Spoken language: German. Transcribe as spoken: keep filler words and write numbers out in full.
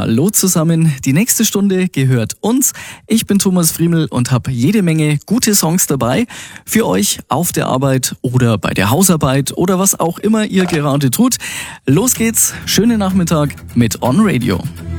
Hallo zusammen, die nächste Stunde gehört uns. Ich bin Thomas Friemel und habe jede Menge gute Songs dabei für euch auf der Arbeit oder bei der Hausarbeit oder was auch immer ihr gerade tut. Los geht's, schönen Nachmittag mit On Radio.